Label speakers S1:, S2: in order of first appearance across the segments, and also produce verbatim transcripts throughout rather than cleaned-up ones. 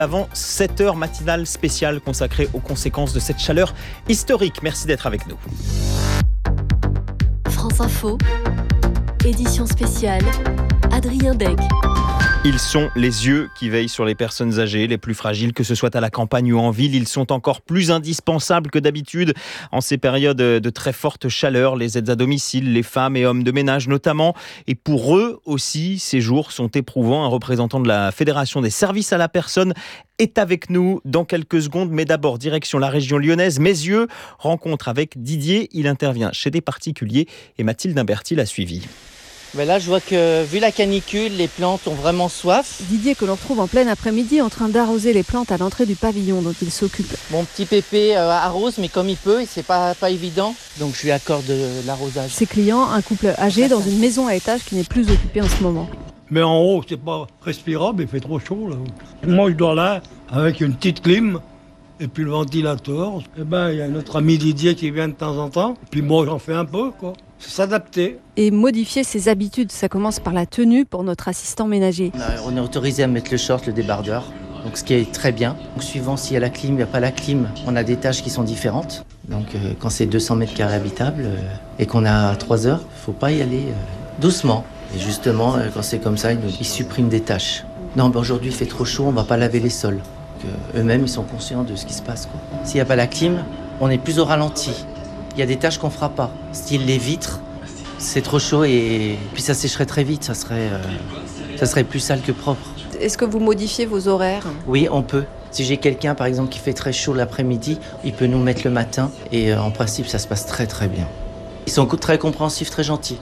S1: Avant sept heures matinale spéciale consacrée aux conséquences de cette chaleur historique. Merci d'être avec nous.
S2: France Info, édition spéciale, Adrien Dec.
S1: Ils sont les yeux qui veillent sur les personnes âgées, les plus fragiles, que ce soit à la campagne ou en ville. Ils sont encore plus indispensables que d'habitude en ces périodes de très forte chaleur. Les aides à domicile, les femmes et hommes de ménage notamment. Et pour eux aussi, ces jours sont éprouvants. Un représentant de la Fédération des services à la personne est avec nous dans quelques secondes. Mais d'abord, direction la région lyonnaise. Meyzieux, rencontre avec Didier. Il intervient chez des particuliers et Mathilde Imberti l'a suivi.
S3: Ben là, je vois que, vu la canicule, les plantes ont vraiment soif.
S4: Didier que l'on retrouve en plein après-midi en train d'arroser les plantes à l'entrée du pavillon dont il s'occupe.
S3: Mon petit pépé euh, arrose, mais comme il peut, c'est pas, pas évident. Donc je lui accorde de l'arrosage.
S4: Ses clients, un couple âgé dans une maison à étage qui n'est plus occupée en ce moment.
S5: Mais en haut, c'est pas respirable, il fait trop chaud là. Moi, je dors là avec une petite clim et puis le ventilateur. Et ben, il y a notre ami Didier qui vient de temps en temps. Puis moi, j'en fais un peu, quoi. S'adapter.
S4: Et modifier ses habitudes, ça commence par la tenue pour notre assistant ménager.
S3: On est autorisé à mettre le short, le débardeur, donc ce qui est très bien. Donc, suivant s'il y a la clim, il n'y a pas la clim, on a des tâches qui sont différentes. Donc euh, quand c'est deux cents mètres carrés habitables euh, et qu'on a trois heures, il ne faut pas y aller euh, doucement. Et justement, euh, quand c'est comme ça, ils, nous, ils suppriment des tâches. Non, ben aujourd'hui il fait trop chaud, on ne va pas laver les sols. Donc, euh, eux-mêmes, ils sont conscients de ce qui se passe, quoi. S'il n'y a pas la clim, on est plus au ralenti. Il y a des tâches qu'on ne fera pas, style les vitres. C'est trop chaud et puis ça sécherait très vite, ça serait, euh, ça serait plus sale que propre.
S4: Est-ce que vous modifiez vos horaires ?
S3: Oui, on peut. Si j'ai quelqu'un par exemple qui fait très chaud l'après-midi, il peut nous mettre le matin et euh, en principe ça se passe très très bien. Ils sont très compréhensifs, très gentils.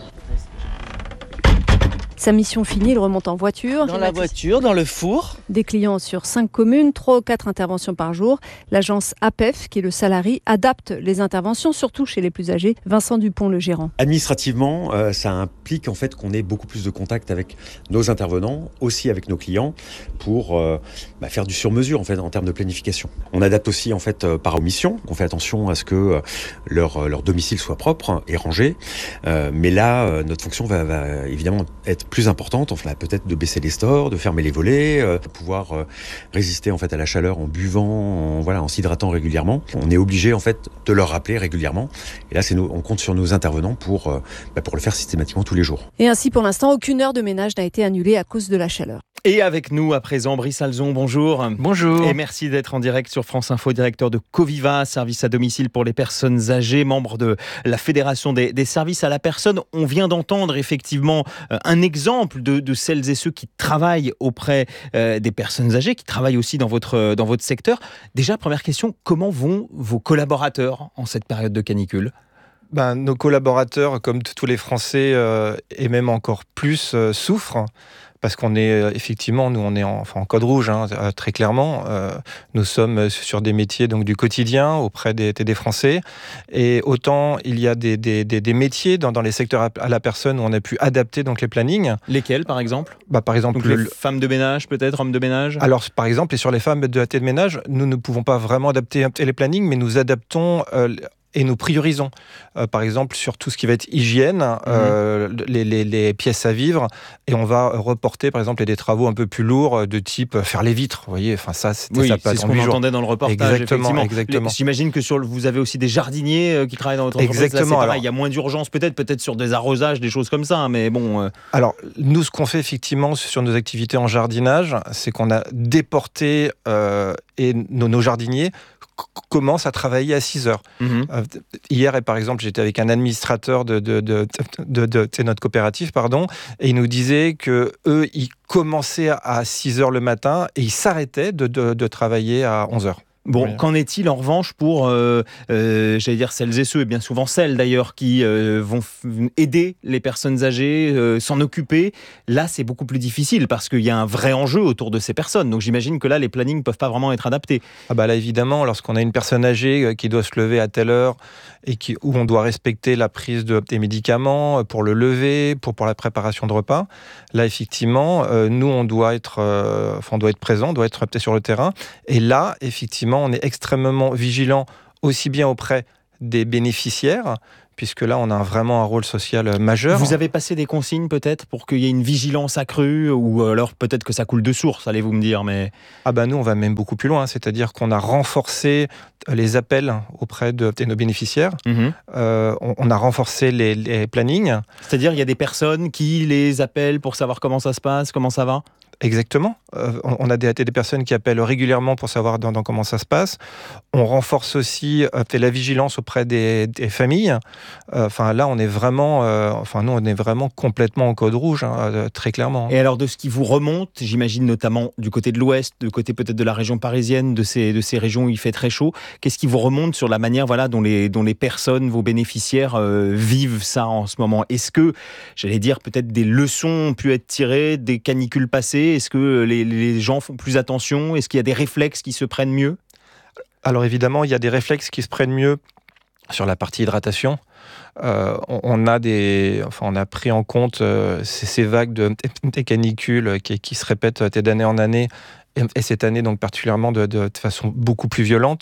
S4: Sa mission finie, il remonte en voiture.
S3: Dans la voiture, dans le four.
S4: Des clients sur cinq communes, trois ou quatre interventions par jour. L'agence A P E F, qui est le salarié, adapte les interventions, surtout chez les plus âgés. Vincent Dupont, le gérant.
S6: Administrativement, euh, ça implique en fait qu'on ait beaucoup plus de contact avec nos intervenants, aussi avec nos clients, pour euh, bah, faire du sur-mesure en fait en termes de planification. On adapte aussi en fait euh, par omission. On fait attention à ce que euh, leur leur domicile soit propre et rangé. Euh, mais là, euh, notre fonction va, va évidemment être plus importante, enfin peut-être de baisser les stores, de fermer les volets, euh, de pouvoir euh, résister en fait à la chaleur en buvant, en, voilà, en s'hydratant régulièrement. On est obligé en fait de leur rappeler régulièrement. Et là, c'est nous, on compte sur nos intervenants pour euh, bah, pour le faire systématiquement tous les jours.
S4: Et ainsi, pour l'instant, aucune heure de ménage n'a été annulée à cause de la chaleur.
S1: Et avec nous à présent, Brice Alzon, bonjour.
S7: Bonjour.
S1: Et merci d'être en direct sur France Info, directeur de Coviva, service à domicile pour les personnes âgées, membre de la Fédération des, des services à la personne. On vient d'entendre effectivement un exemple de, de celles et ceux qui travaillent auprès euh, des personnes âgées, qui travaillent aussi dans votre, dans votre secteur. Déjà, première question, comment vont vos collaborateurs en cette période de canicule ?
S7: Ben, nos collaborateurs, comme tous les Français, euh, et même encore plus, euh, souffrent. Parce qu'on est euh, effectivement, nous on est en, enfin, en code rouge, hein, euh, très clairement. Euh, nous sommes sur des métiers donc, du quotidien auprès des, des Français. Et autant il y a des, des, des, des métiers dans, dans les secteurs à la personne où on a pu adapter donc, les plannings.
S1: Lesquels par exemple ?
S7: bah, Par exemple,
S1: donc, les
S7: le...
S1: femmes de ménage peut-être, hommes de ménage ?
S7: Alors par exemple, et sur les femmes de, de ménage, nous ne pouvons pas vraiment adapter les plannings, mais nous adaptons... Euh, Et nous priorisons, euh, par exemple, sur tout ce qui va être hygiène, euh, mmh. les, les, les pièces à vivre, et on va reporter, par exemple, des travaux un peu plus lourds, de type faire les vitres. Vous voyez, enfin ça, c'était
S1: oui,
S7: ça.
S1: C'est ce qu'on entendait dans le reportage.
S7: Exactement,
S1: effectivement.
S7: exactement.
S1: Les, j'imagine que sur le, vous avez aussi des jardiniers qui travaillent dans votre entreprise.
S7: Exactement.
S1: Là,
S7: alors,
S1: il y a moins d'urgence, peut-être, peut-être sur des arrosages, des choses comme ça, mais bon. Euh...
S7: Alors, nous, ce qu'on fait effectivement sur nos activités en jardinage, c'est qu'on a déporté euh, et nos, nos jardiniers commence à travailler à six heures. Mmh. Euh, hier, par exemple, j'étais avec un administrateur de, de, de, de, de, de notre coopérative, pardon, et il nous disait que eux, ils commençaient à six heures le matin et ils s'arrêtaient de, de, de travailler à onze heures.
S1: Bon,
S7: oui.
S1: Qu'en est-il en revanche pour, euh, euh, j'allais dire celles et ceux, et bien souvent celles d'ailleurs, qui euh, vont f- aider les personnes âgées, euh, s'en occuper. Là, c'est beaucoup plus difficile parce qu'il y a un vrai enjeu autour de ces personnes. Donc j'imagine que là, les plannings ne peuvent pas vraiment être adaptés.
S7: Ah bah là, évidemment, lorsqu'on a une personne âgée qui doit se lever à telle heure et qui, où on doit respecter la prise de, des médicaments pour le lever, pour, pour la préparation de repas, là, effectivement, euh, nous, on doit être, euh, enfin, on doit être présent, on doit être sur le terrain. Et là, effectivement, on est extrêmement vigilant aussi bien auprès des bénéficiaires, puisque là, on a vraiment un rôle social majeur.
S1: Vous avez passé des consignes peut-être pour qu'il y ait une vigilance accrue, ou alors peut-être que ça coule de source, allez-vous me dire, mais...
S7: Ah ben nous, on va même beaucoup plus loin, c'est-à-dire qu'on a renforcé les appels auprès de, de nos bénéficiaires, mmh. euh, on, on a renforcé les, les plannings.
S1: C'est-à-dire, il y a des personnes qui les appellent pour savoir comment ça se passe, comment ça va ?
S7: Exactement. Euh, on a des, des personnes qui appellent régulièrement pour savoir dans, dans comment ça se passe. On renforce aussi euh, la vigilance auprès des, des familles. Euh, enfin là, on est vraiment, euh, enfin nous, on est vraiment complètement en code rouge, hein, euh, très clairement.
S1: Et alors de ce qui vous remonte, j'imagine notamment du côté de l'Ouest, du côté peut-être de la région parisienne, de ces de ces régions où il fait très chaud. Qu'est-ce qui vous remonte sur la manière, voilà, dont les dont les personnes, vos bénéficiaires euh, vivent ça en ce moment ? Est-ce que, j'allais dire, peut-être des leçons ont pu être tirées des canicules passées ? Est-ce que les, les gens font plus attention ? Est-ce qu'il y a des réflexes qui se prennent mieux ?
S7: Alors évidemment, il y a des réflexes qui se prennent mieux sur la partie hydratation. Euh, on, on a des, enfin, on a pris en compte euh, ces, ces vagues de, de canicules qui, qui se répètent d'année en année. Et cette année, donc particulièrement de, de, de façon beaucoup plus violente.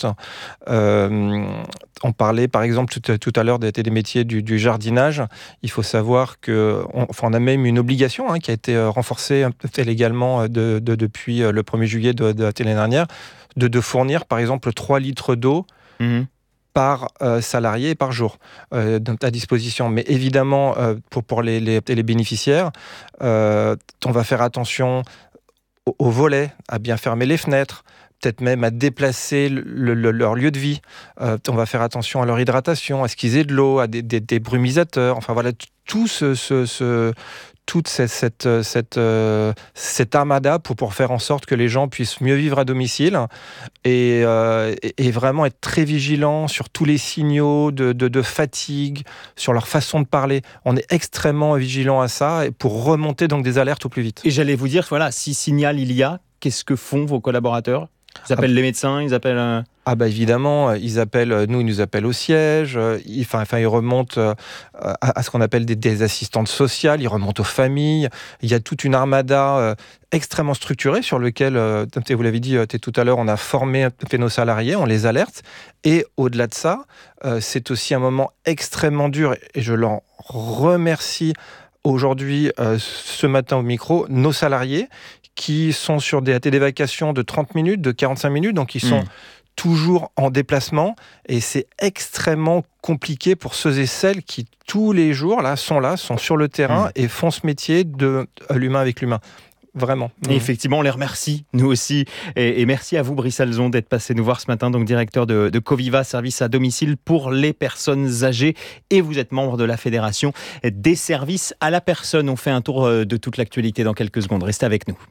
S7: Euh, on parlait, par exemple, tout, tout à l'heure des, des métiers du, du jardinage. Il faut savoir qu'on enfin, on a même une obligation hein, qui a été renforcée légalement de, de, depuis le premier juillet de, de l'année dernière, de, de fournir, par exemple, trois litres d'eau mmh. par euh, salarié et par jour euh, à disposition. Mais évidemment, euh, pour, pour les, les, les bénéficiaires, euh, on va faire attention au volet, à bien fermer les fenêtres, peut-être même à déplacer le, le, leur lieu de vie. Euh, on va faire attention à leur hydratation, à ce qu'ils aient de l'eau, à des, des, des brumisateurs. Enfin voilà, tout ce, ce, ce, toute cette, cette, cette, euh, cette armada pour, pour faire en sorte que les gens puissent mieux vivre à domicile et, euh, et, et vraiment être très vigilants sur tous les signaux de, de, de fatigue, sur leur façon de parler. On est extrêmement vigilants à ça pour remonter donc des alertes au plus vite.
S1: Et j'allais vous dire, voilà, si signal il y a, qu'est-ce que font vos collaborateurs ? Ils appellent ah, les médecins, ils appellent... Euh...
S7: Ah bah évidemment, ils appellent, nous ils nous appellent au siège, ils, enfin, enfin ils remontent à, à ce qu'on appelle des, des assistantes sociales, ils remontent aux familles, il y a toute une armada euh, extrêmement structurée sur lequel, euh, vous l'avez dit tout à l'heure, on a formé nos salariés, on les alerte, et au-delà de ça, euh, c'est aussi un moment extrêmement dur, et je l'en remercie aujourd'hui, euh, ce matin au micro, nos salariés qui sont sur des, des vacations de trente minutes, de quarante-cinq minutes, donc ils sont... Mmh. toujours en déplacement, et c'est extrêmement compliqué pour ceux et celles qui, tous les jours, là, sont là, sont sur le terrain mmh. et font ce métier de l'humain avec l'humain. Vraiment.
S1: Et effectivement, on les remercie, nous aussi. Et, et merci à vous, Brice Alzon, d'être passé nous voir ce matin, donc directeur de, de Coviva, service à domicile pour les personnes âgées. Et vous êtes membre de la Fédération des services à la personne. On fait un tour de toute l'actualité dans quelques secondes. Restez avec nous.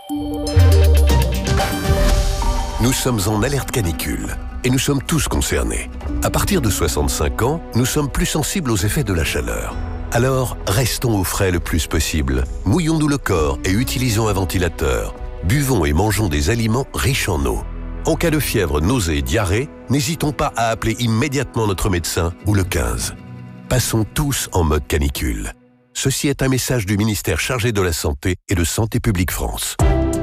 S8: Nous sommes en alerte canicule et nous sommes tous concernés. À partir de soixante-cinq ans, nous sommes plus sensibles aux effets de la chaleur. Alors, restons au frais le plus possible. Mouillons-nous le corps et utilisons un ventilateur. Buvons et mangeons des aliments riches en eau. En cas de fièvre, nausées et diarrhée, n'hésitons pas à appeler immédiatement notre médecin ou le quinze. Passons tous en mode canicule. Ceci est un message du ministère chargé de la Santé et de Santé publique France.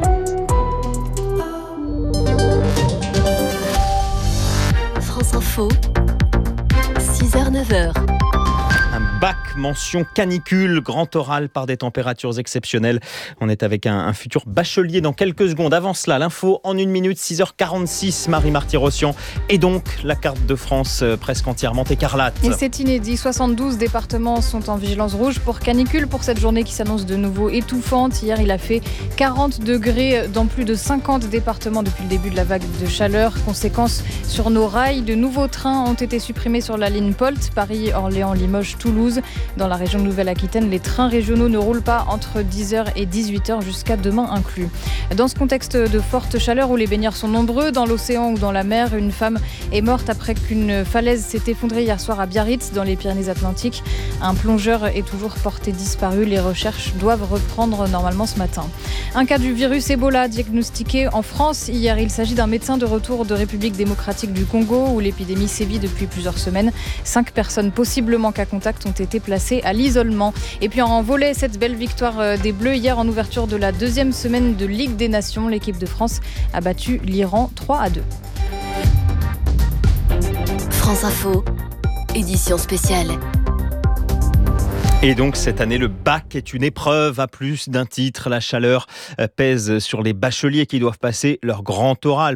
S2: France Info, six heures neuf heures.
S1: Un bac mention canicule, grand oral par des températures exceptionnelles. On est avec un, un futur bachelier dans quelques secondes. Avant cela, l'info en une minute, six heures quarante-six, Marie Marty-Rossian. Et donc, la carte de France euh, presque entièrement écarlate.
S9: Et c'est inédit, soixante-douze départements sont en vigilance rouge pour canicule pour cette journée qui s'annonce de nouveau étouffante. Hier, il a fait quarante degrés dans plus de cinquante départements depuis le début de la vague de chaleur. Conséquence sur nos rails, de nouveaux trains ont été supprimés sur la ligne Polt, Paris, Orléans, Limoges, Toulouse. Dans la région de Nouvelle-Aquitaine, les trains régionaux ne roulent pas entre dix heures et dix-huit heures jusqu'à demain inclus. Dans ce contexte de forte chaleur où les baigneurs sont nombreux, dans l'océan ou dans la mer, une femme est morte après qu'une falaise s'est effondrée hier soir à Biarritz, dans les Pyrénées-Atlantiques. Un plongeur est toujours porté disparu. Les recherches doivent reprendre normalement ce matin. Un cas du virus Ebola diagnostiqué en France hier. Il s'agit d'un médecin de retour de République démocratique du Congo où l'épidémie sévit depuis plusieurs semaines. Cinq personnes possiblement cas contact ont été placées à l'isolement. Et puis en volley, cette belle victoire des Bleus hier en ouverture de la deuxième semaine de Ligue des Nations. L'équipe de France a battu l'Iran trois à deux.
S2: France Info, édition spéciale.
S1: Et donc cette année, le bac est une épreuve à plus d'un titre. La chaleur pèse sur les bacheliers qui doivent passer leur grand oral